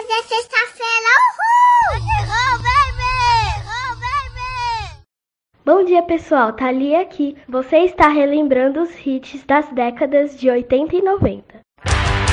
Hoje é sexta-feira, uhul! Oh, baby! Oh, baby! Bom dia, pessoal. Thalia aqui. Você está relembrando os hits das décadas de 80 e 90.